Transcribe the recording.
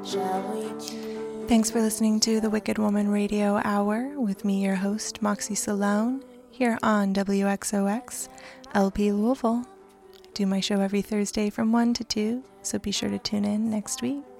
Thanks for listening to the Wicked Woman Radio Hour with me, your host, Moxie Salone, here on WXOX, LP Louisville. I do my show every Thursday from 1 to 2, so be sure to tune in next week.